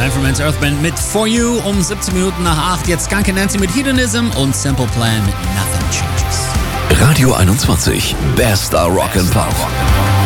Man's Earth Band mit For You um 17 Minuten nach 8. Jetzt Skunk Nancy mit Hedonism und Simple Plan mit Nothing Changes. Radio 21, bester Rock and Pop.